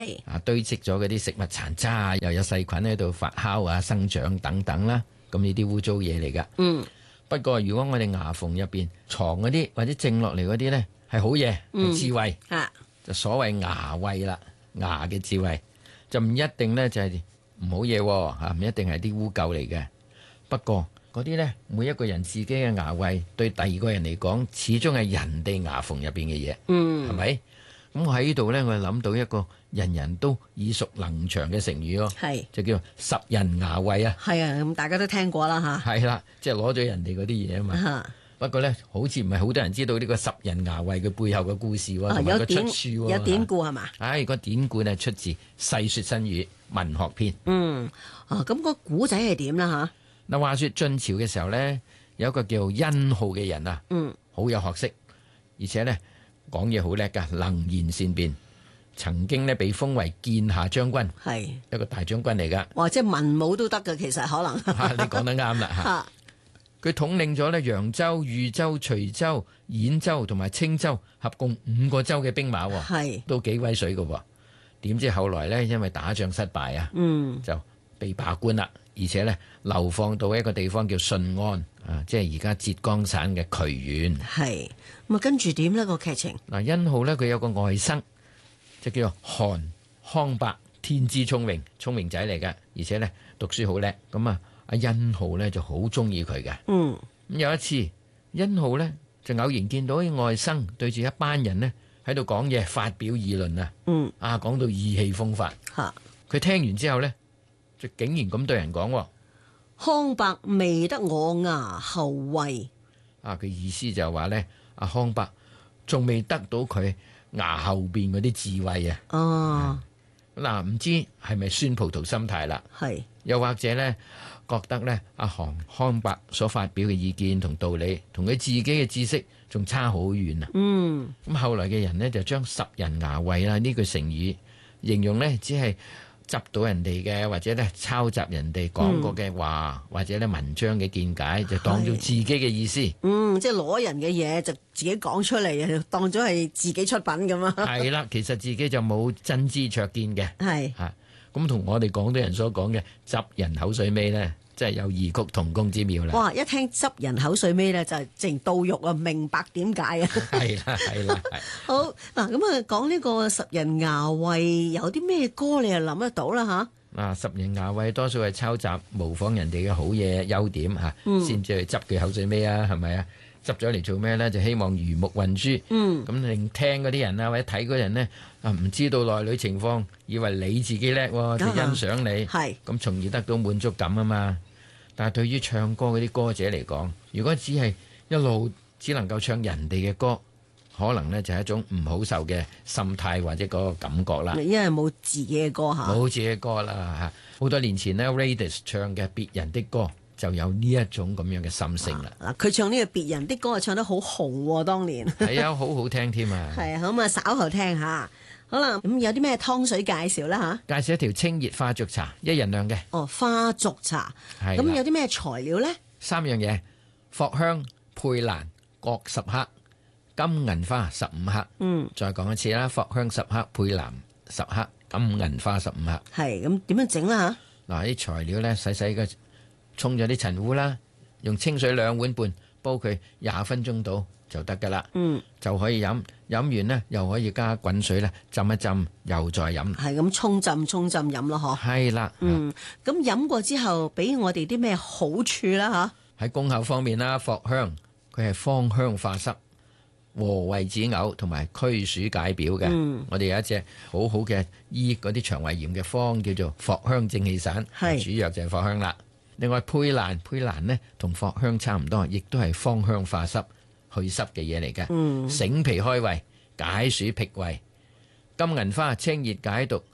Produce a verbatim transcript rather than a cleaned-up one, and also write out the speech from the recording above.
啊堆積咗嗰啲食物殘渣，又有細菌喺度發酵啊、生長等等啦。咁呢啲污糟嘢嚟噶。 嗯。 不過如果我哋牙縫入邊藏嗰啲或者剩落嚟嗰啲呢，係好嘢，係智慧， 啊， 就所謂牙慧啦，牙嘅智慧就唔一定呢，就係唔好嘢嚇，唔一定係啲污垢嚟嘅。不過嗰啲呢，每一個人自己嘅牙慧對第二個人嚟講，始終係人哋牙縫入邊嘅嘢， 嗯， 係咪？咁我喺呢度呢，我諗到一個人人都耳熟能詳嘅成語咯， 係就叫十人牙慧啊。 係啊，咁大家都聽過啦嚇。 係啦，即係攞咗人哋嗰啲嘢啊嘛。不過呢，好似唔係好多人知道呢個十人牙慧嘅背後嘅故事喎，同埋個出處喎。 有典故係嘛？ 唉，個典故呢出自《世說新語·文學篇》。 嗯，啊，咁個古仔係點啦嚇？ 嗱，話說晉朝嘅時候呢，有一個叫殷浩嘅人啊， 嗯， 好有學識，而且呢講嘢好叻噶，能言善辯，曾經呢被封為劍下將軍， 係一個大將軍嚟噶。 哇，即係文武都得噶，其實可能。 啊、你講得啱啦嚇。佢統領咗咧揚州、豫州、徐州、兗州同埋青州，合共五個州嘅兵馬， 係都幾威水噶。點知後來呢，因為打仗失敗啊， 嗯， 就被罷官啦，而且呢，流放到一個地方叫順安啊，即係而家浙江省嘅渠縣。 係咁啊，跟住點呢個劇情？ 嗱，殷浩呢，佢有個外甥，就叫做韓康伯，天資聰明，聰明仔嚟嘅，而且呢，讀書好叻。咁啊，阿殷浩呢就好中意佢嘅。 嗯， 咁有一次，殷浩呢就偶然見到啲外甥對住一班人呢喺度講嘢，發表議論啊。 嗯， 啊，講到意氣風發。 嚇， 佢聽完之後呢，就竟然咁對人講： 康伯未得我牙後慧。 啊，佢意思就係話呢，阿康伯仲未得到佢牙後邊嗰啲智慧啊。 哦， 嗱，唔知係咪酸葡萄心態啦？ 係， 又或者呢，覺得呢，阿韓康伯所發表嘅意見同道理，同佢自己嘅知識仲差好遠啊！ 嗯， 咁後來嘅人呢，就將十人牙慧啦呢句成語形容呢，只係執到人哋嘅，或者咧抄襲人哋講過嘅話，嗯、或者咧文章嘅見解，就當做自己嘅意思。 嗯，即係攞人嘅嘢就自己講出嚟，當咗係自己出品咁啊。 係啦，其實自己就冇真知灼見嘅。 係嚇，咁同我哋廣東人所講嘅執人口水尾咧，真係有異曲同工之妙啦。 哇！一聽執人口水尾咧，就係直到肉啊，明白點解啊。 係啦，係啦，係。 好嗱，咁啊講呢個十人牙慧有啲咩歌你又諗得到啦吓？ 嗱，十人牙慧多數係抄襲模仿人哋嘅好嘢優點嚇，先至去執佢口水尾啊，係咪啊？執咗嚟做咩咧？就希望魚目混珠， 嗯， 咁令聽嗰啲人啊，或者睇嗰人呢，啊，唔知道內裏情況，以為你自己叻喎，就欣賞你， 係咁從而得到滿足感啊嘛。但係對於唱歌嗰啲歌者嚟講，如果只係一路只能夠唱人哋嘅歌，可能呢就係一種唔好受嘅心態或者嗰個感覺啦。 因為冇自己嘅歌嚇， 冇自己嘅歌啦嚇。好多年前呢 Raidas 唱嘅別人的歌就有呢一種咁樣嘅心聲啦。 嗱，佢唱呢個別人的歌啊，唱得好紅喎，當年係啊，好好聽添啊。 係啊，咁啊稍後聽下。好啦，咁有啲咩湯水介紹啦嚇？介紹一條清熱化濁茶，一人量嘅。 哦，化濁茶。 係。 咁有啲咩材料咧？ 三樣嘢：藿香、佩蘭各十克，金銀花十五克。 嗯。 再講一次啦，藿香十克，佩蘭十克，金銀花十五克。 係。咁點樣整啦嚇？嗱， 啲材料咧，細細嘅沖咗啲陳烏啦，用清水兩碗半煲佢廿分鐘到就得噶啦。 嗯。就可以飲，飲完呢又可以加滾水咧浸一浸，又再飲。 係咁沖浸沖浸飲咯，嗬。 係啦。 嗯。咁飲過之後，俾我哋啲咩好處啦？ 嚇。喺功效方面啦，藿香佢係芳香化濕、和胃止嘔同埋驅暑解表嘅。嗯。我哋有一隻好好嘅醫嗰啲腸胃炎嘅方，叫做藿香正氣散。係。主藥就係藿香啦。另外佩蘭，佩蘭呢同藿香差唔多，亦都係芳香化濕、去濕嘅嘢嚟嘅。嗯。醒脾開胃、解暑辟胃。金銀花清熱解毒、